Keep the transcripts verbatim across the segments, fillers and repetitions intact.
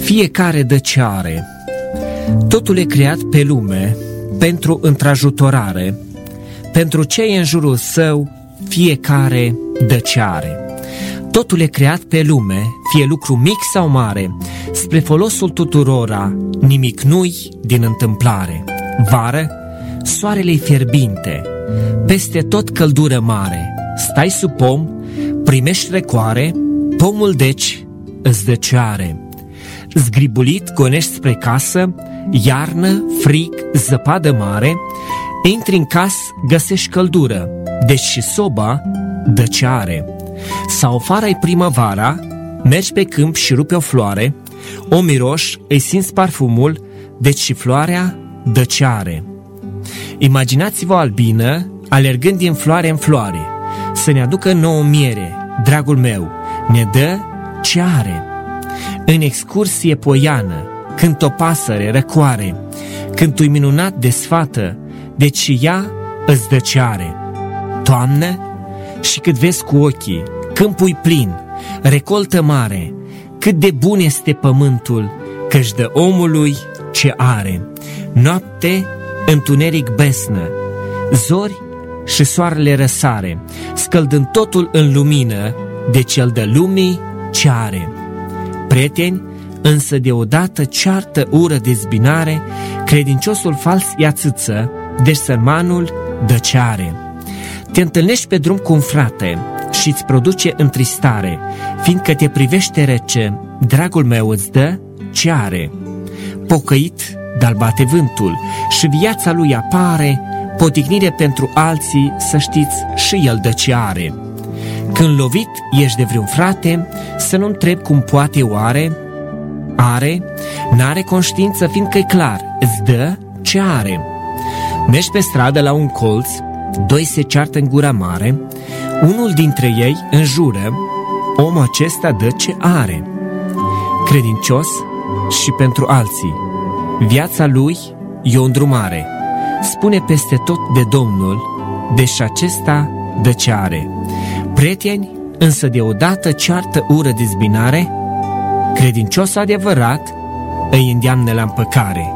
fiecare dă ce are. Totul e creat pe lume pentru întrajutorare, pentru cei în jurul său fiecare dă ce are. Totul e creat pe lume, fie lucru mic sau mare, spre folosul tuturora, nimic nu-i din întâmplare. Vară, soarele-i fierbinte, peste tot căldură mare. Stai sub pom, primești răcoare, pomul deci îți dă ce are. Zgribulit gonești spre casă, iarnă, frig, zăpadă mare, intri în casă, găsești căldură, deci și soba dă ce are. Sau afară-i primăvara, mergi pe câmp și rupe o floare, o miroși, îi simți parfumul, deci și floarea dă ce are. Imaginați-vă o albină alergând din floare în floare, să ne aducă nouă miere, dragul meu, ne dă ce are. În excursie poiană, când o pasăre răcoare, când tu-i minunat desfată, deci și ea îți dă ce are. Toamnă, și cât vezi cu ochii, câmpul plin, recoltă mare, cât de bun este pământul, că-și dă omului ce are. Noapte, întuneric besnă, zori și soarele răsare, scăldând totul în lumină, deci el dă lumii ce are. Prieteni, însă deodată ceartă, ură, dezbinare, credinciosul fals ia țâță, deci sărmanul dă ce are. Te întâlnești pe drum cu un frate și îți produce întristare, fiindcă te privește rece, dragul meu îți dă ce are. Pocăit, dar bate vântul și viața lui apare, poticnire pentru alții, să știți, și el dă ce are. Când lovit ești de vreun frate, să nu întrebi cum poate oare. Are, n-are conștiință, fiindcă e clar, îți dă ce are. Mergi pe stradă la un colț, doi se ceartă în gura mare, unul dintre ei înjură, omul acesta dă ce are. Credincios și pentru alții, viața lui e o îndrumare, spune peste tot de Domnul, deși acesta dă ce are. Prieteni, însă deodată ceartă, ură, dezbinare, credincios adevărat îi îndeamnă la împăcare.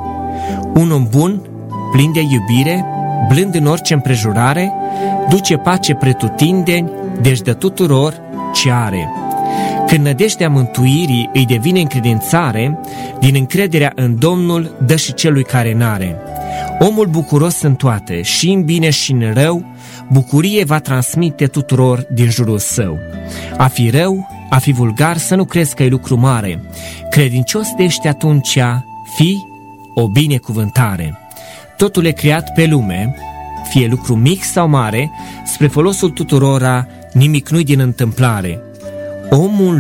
Un om bun, plin de iubire, blând în orice împrejurare, duce pace pretutindeni, deci dă tuturor ce are. Când nădejdea mântuirii îi devine încredințare, din încrederea în Domnul dă și celui care n-are. Omul bucuros în toate, și în bine și în rău, bucurie va transmite tuturor din jurul său. A fi rău, a fi vulgar, să nu crezi că e lucru mare. Credincios de ești atunci, fi o binecuvântare. Totul e creat pe lume, fie lucru mic sau mare, spre folosul tuturora, nimic nu-i din întâmplare. Omul